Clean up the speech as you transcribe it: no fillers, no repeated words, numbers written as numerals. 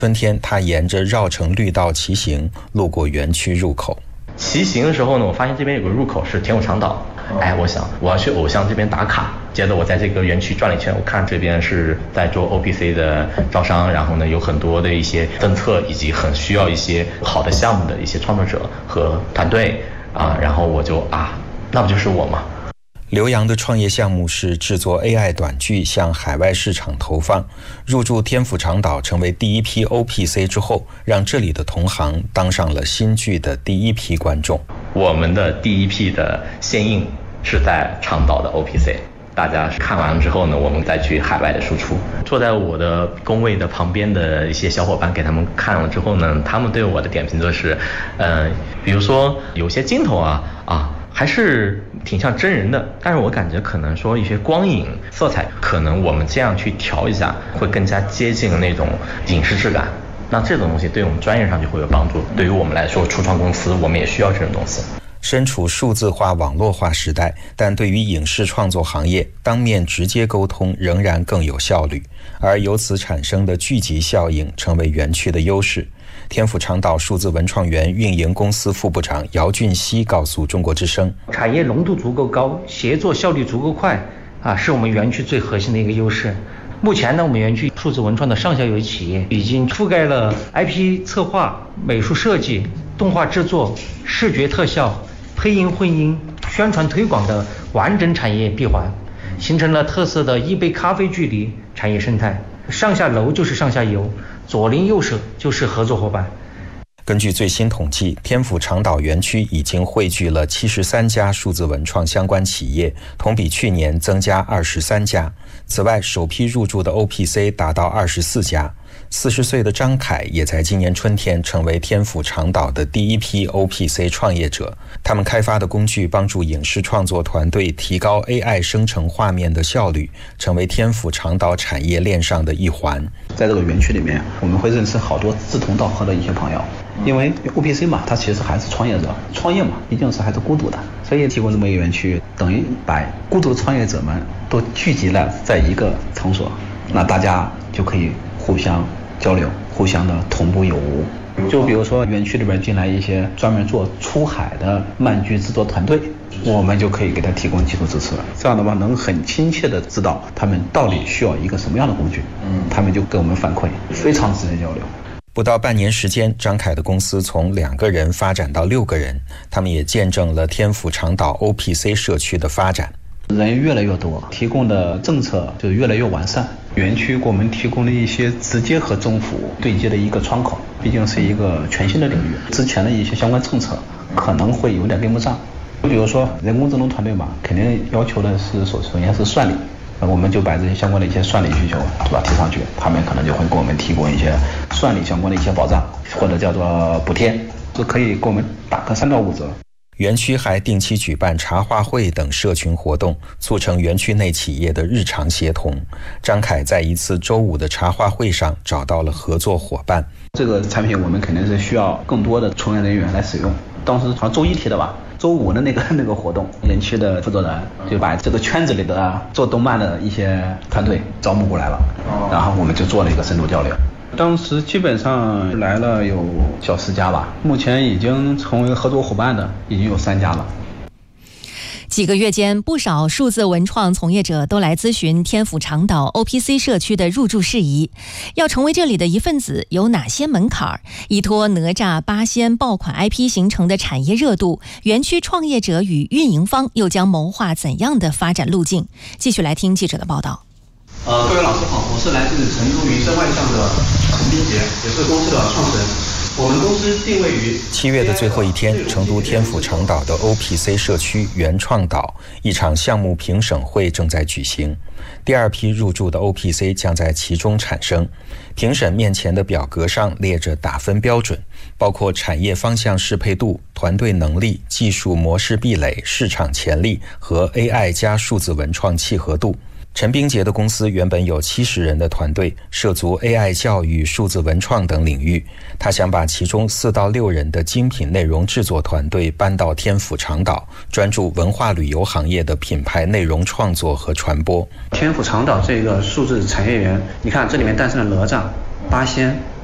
春天，他沿着绕城绿道骑行，路过园区入口。 骑行的时候呢，我发现这边有个入口是天府长岛。我想我要去偶像这边打卡。接着我在这个园区转了一圈，我看这边是在做 OPC 的招商，然后呢有很多的一些政策，以及很需要一些好的项目的一些创作者和团队然后我就那不就是我吗？ 刘洋的创业项目是制作 AI 短剧向海外市场投放。入驻天府长岛成为第一批 OPC 之后，让这里的同行当上了新剧的第一批观众。 我们的第一批的献映是在长岛的 OPC， 大家看完之后呢，我们再去海外的输出。坐在我的工位的旁边的一些小伙伴给他们看了之后呢，他们对我的点评就是，比如说有些镜头还是挺像真人的，但是我感觉可能说一些光影色彩，可能我们这样去调一下，会更加接近那种影视质感。那这种东西对我们专业上就会有帮助。对于我们来说，初创公司我们也需要这种东西。 身处数字化网络化时代，但对于影视创作行业，当面直接沟通仍然更有效率，而由此产生的聚集效应成为园区的优势。天府长岛数字文创园运营公司副部长姚俊熙告诉中国之声， 产业浓度足够高，协作效率足够快是我们园区最核心的一个优势。目前呢，我们园区数字文创的上下游企业已经覆盖了 IP 策划、美术设计、动画制作、视觉特效、配音混音、宣传推广的完整产业闭环，形成了特色的一杯咖啡距离产业生态。上下楼就是上下游，左邻右舍就是合作伙伴。 根据最新统计，天府长岛园区已经汇聚了73家数字文创相关企业，同比去年增加23家。此外，首批入驻的 OPC 达到24家。40岁的张凯也在今年春天成为天府长岛的第一批 OPC 创业者。他们开发的工具帮助影视创作团队提高 AI 生成画面的效率，成为天府长岛产业链上的一环。 在这个园区里面，我们会认识好多志同道合的一些朋友。因为 OPC 嘛，它其实还是创业者，创业嘛，毕竟是还是孤独的，所以提供这么一个园区，等于把孤独创业者们都聚集了在一个场所，那大家就可以互相交流，互相的同步有无。就比如说园区里边进来一些专门做出海的漫剧制作团队，我们就可以给他提供技术支持，这样的话能很亲切的知道他们到底需要一个什么样的工具，他们就给我们反馈，非常直接交流。 不到半年时间，张凯的公司从2个人发展到6个人，他们也见证了天府长岛 OPC 社区的发展。 人越来越多，提供的政策就越来越完善。园区给我们提供了一些直接和政府对接的一个窗口，毕竟是一个全新的领域，之前的一些相关政策可能会有点跟不上。比如说人工智能团队嘛，肯定要求的是首先是算力，我们就把这些相关的一些算力需求，对吧，提上去，他们可能就会给我们提供一些算力相关的一些保障，或者叫做补贴，就可以给我们打个3到5折。 园区还定期举办茶话会等社群活动，促成园区内企业的日常协同。张凯在一次周5的茶话会上找到了合作伙伴。 这个产品我们肯定是需要更多的从业人员来使用。当时好像周1提的吧，周5的那个活动，园区的负责人就把这个圈子里的做动漫的一些团队招募过来了，然后我们就做了一个深度交流。当时基本上来了有小10家吧，目前已经成为合作伙伴的已经有3家了。 几个月间，不少数字文创从业者都来咨询天府长岛 OPC 社区的入驻事宜。要成为这里的一份子，有哪些门槛？依托哪吒、八仙爆款 IP 形成的产业热度，园区创业者与运营方又将谋划怎样的发展路径？继续来听记者的报道。 各位老师好，我是来自成都云深外向的陈斌杰，也是公司的创始人。我们公司定位于 7月的最后一天，成都天府长岛的 OPC 社区原创岛一场项目评审会正在举行。第2批入驻的 OPC 将在其中产生。评审面前的表格上列着打分标准，包括产业方向适配度、团队能力、技术模式壁垒、市场潜力和 AI 加数字文创契合度。陈冰杰的公司原本有70人的团队，涉足 AI 教育、数字文创等领域。他想把其中4到6人的精品内容制作团队搬到天府长岛，专注文化旅游行业的品牌内容创作和传播。 天府长岛这个数字产业园，你看这里面诞生了哪吒、八仙、